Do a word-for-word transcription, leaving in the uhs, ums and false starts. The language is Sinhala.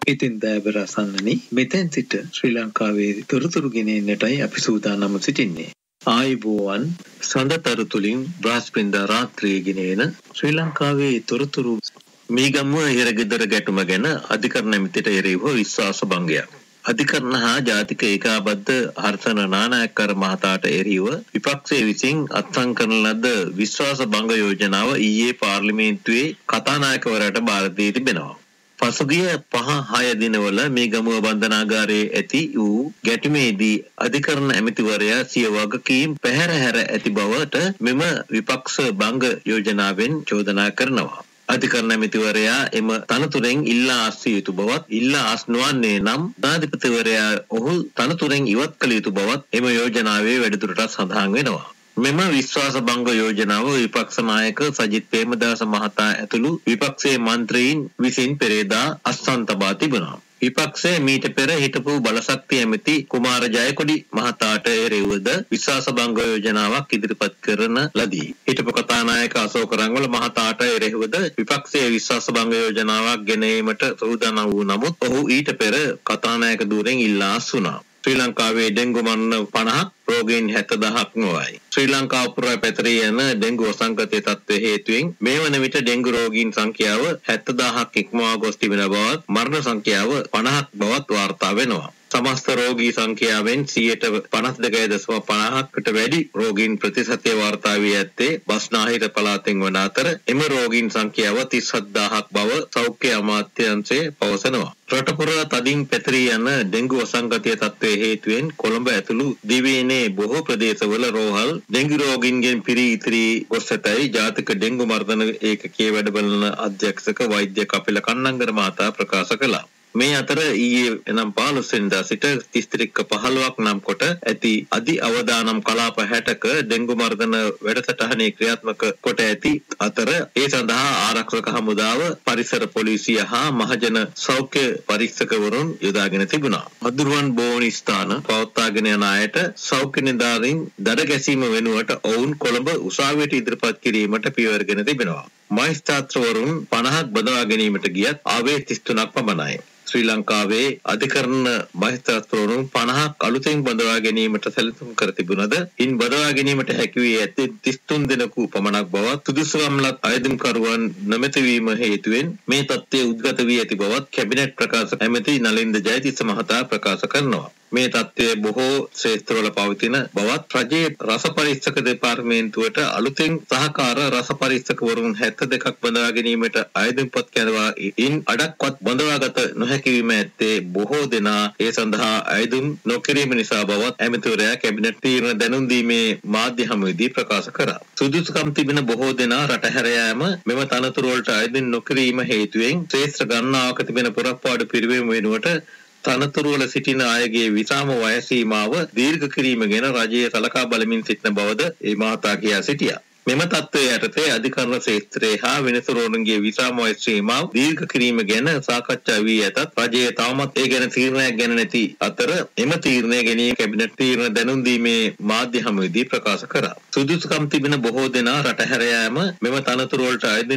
ඉතින් දයාබර අසන්නනි මෙතෙන් සිට ශ්‍රී ලංකාවේ තොරතුරු ගෙනෙන්නටයි අපි සූදානම් සිටින්නේ. ආයුබෝවන් සඳතරු තුලින් බ්‍රහස්පතින්දා රාත්‍රියේ ගෙනෙන ශ්‍රී ලංකාවේ තොරතුරු මීගම්මුව හිරගෙදර ගැටුම ගැන අධිකරණ ඇමතිට එරෙහිව විශ්වාස භංගයක්. අධිකරණ හා ජාතික ඒකාබද්ධ හර්ෂණ නානායක්කර මහතාට එරෙහිව විපක්ෂයේ විසින් අත්සන් කරන ලද විශ්වාස භංග යෝජනාව ඊයේ පාර්ලිමේන්තුවේ කතානායකවරයාට බාර දී තිබෙනවා. පසුගිය පහ හය දිනවල මේ ගමුව බන්ධනාගාරයේ ඇති වූ ගැටුමේදී අධිකරණ ඇමතිවරයා සිය වගකීම් පැහැර හැර ඇති බවට මෙම විපක්ෂ භංග යෝජනාවෙන් චෝදනා කරනවා. අධිකරණ ඇමතිවරයා එම තනතුරෙන් ඉල්ලා අස්විය යුතු බවත් ඉල්ලා අස් නොවන්නේ නම් ජනාධිපතිවරයා ඔහු තනතුරෙන් ඉවත් කළ යුතු බවත් එම යෝජනාවේ වැඩිදුරටත් සඳහන් වෙනවා. මෙම විශ්වාස භංග යෝජනාව විපක්ෂ නායක සජිත් ප්‍රේමදාස මහතා ඇතුළු විපක්ෂයේ මන්ත්‍රීන් විසින් පෙරේදා අත්සන් තබා තිබුණා. විපක්ෂයේ මීට පෙර හිටපු බලශක්ති ඇමති කුමාර ජයකොඩි මහතාට එරෙහිවද විශ්වාස භංග යෝජනාවක් ඉදිරිපත් කරන ලදී. හිටපු කතානායක අශෝක රංගවල මහතාට එරෙහිවද විපක්ෂයේ විශ්වාස භංග යෝජනාවක් ගෙනීමට සූදානම් වූ නමුත් ඔහු ඊට පෙර කතානායක ධුරයෙන් ඉල්ලා අස් වුණා. ශ්‍රී ලංකාවේ ඩෙංගු මරණ පනහක් රෝගීන් හැත්තදහක් නොවයි. ශ්‍රී ලංකාව පුරා පැතිරී යන ඩෙංගු වසංගතයේ තත්ත්වය හේතුවෙන් මේ වන විට ඩෙංගු රෝගීන් සංඛ්‍යාව හැත්තදහක් ඉක්මවා ගොස් තිබෙන බවත් මරණ සංඛ්‍යාව පනහක් බවත් වාර්තා වෙනවා. සමස්ත රෝගී සංඛ්‍යාවෙන් සියයට පනස් දෙකයි දශම පනහකට වැඩි රෝගීන් ප්‍රතිශතය වාර්තා වී ඇත්තේ බස්නාහිර පළාතෙන් වන අතර එම රෝගීන් සංඛ්‍යාව තිස් හත්දාහක් බව සෞඛ්‍ය අමාත්‍යාංශය පවසනවා. රට පුරා තදින් පැතිරී යන ඩෙංගු වසංගතයේ තත්ත්වයේ හේතුවෙන් කොළඹ ඇතුළු දිවයිනේ බොහෝ ප්‍රදේශවල රෝහල් ඩෙංගු රෝගීන්ගෙන් පිරී ඉතිරී ගොස් ඇතැයි ජාතික ඩෙංගු මර්ධන ඒකකයේ වැඩබලන අධ්‍යක්ෂක වෛද්‍ය කපිල කන්නංගර මහතා ප්‍රකාශ කළා. මේ අතර ඊයේ එනම් පහළොස් වෙනිදා සිට දිස්ත්‍රික්ක පහළොවක් නම් කොට ඇති අධි අවදානම් කලාප හැටක ඩෙංගු මර්ධන වැඩසටහනේ ක්‍රියාත්මක කොට ඇති අතර ඒ සඳහා ආරක්ෂක හමුදාව, පරිසර පොලිසිය හා මහජන සෞඛ්‍ය පරීක්ෂකවරුන් යොදාගෙන තිබුණා. මදුරුවන් බෝවන ස්ථාන පවත්වාගෙන යන අයට සෞඛ්‍ය නිලධාරීන් දඩ ගැසීම වෙනුවට ඔවුන් කොළඹ උසාවියට ඉදිරිපත් කිරීමට පියවරගෙන තිබෙනවා. මහේස්ත්‍රාත්වරුන් පනහක් බදවා ගැනීමට ගියත් ආවේ තිස් තුනක් පමණයි. ශ්‍රී ලංකාවේ අධිකරණ මහේස්ත්‍රාත්වරුන් පනහක් අලුතෙන් බදවා ගැනීමට සැලසුම් කර තිබුණද ඉන් බදවා ගැනීමට හැකි වී ඇත්තේ තිස් තුන් දෙනෙකු පමණක් බවත් සුදුසුකම්ලත් අයදුම්කරුවන් නොමැති වීම හේතුවෙන් මේ තත්ත්වය උද්ගත වී ඇති බවත් කැබිනට් ප්‍රකාශක ඇමති නලින්ද ජයතිස්ස මහතා ප්‍රකාශ කරනවා. මේ තත්ත්වය බොහෝ ක්ෂේත්‍රවල පවතින බවත් රජයේ රස පරීක්ෂක දෙපාර්තමේන්තුවට අලුතෙන් සහකාර රස පරීක්ෂකවරුන් හැත්තෑ දෙකක් බඳවා ගැනීමට අයදුම්පත් කරනවා. ඉන් අඩක්වත් බඳවාගත නොහැකි වීම ඇත්තේ බොහෝ දෙනා ඒ සඳහා අයදුම් නොකිරීම නිසා බවත් ඇමතිවරයා කැබිනට් තීරණ දැනුම් දීමේ මාධ්‍ය හමුවේදී ප්‍රකාශ කරා. සුදුසුකම් තිබෙන බොහෝ දෙනා රට හැර යාම මෙම තනතුරු වලට අයදුම් නොකිරීම හේතුවෙන් ශ්‍රේෂ්ඨ ගණනාවක තිබෙන පුරප්පාඩු පිරිවීම වෙනුවට තනතුරු වල සිටින අයගේ විසාම වයස සීමාව දීර්ඝ කිරීම ගැන රජයේ සලකා බලමින් සිටින බවද ඒ මහතා කියා සිටියා. මෙම තත්ත්වයේ යටතේ අධිකරණ ක්ෂේත්‍රයේ හා වෙනසුරුවන්ගේ විසාම වයස සීමාව දීර්ඝ කිරීම ගැන සාකච්ඡා වී ඇතත් රජයේ තවමත් ඒ ගැන තීරණයක් ගැන නැති අතර එම තීරණය ගැනීම කැබිනට් තීරණ දැනුම් දීමේ මාධ්‍ය හමුවේදී ප්‍රකාශ කරා. සුදුසුකම් තිබෙන බොහෝ දෙනා රට හැර යාම මෙම තනතුරු වලට අයදින්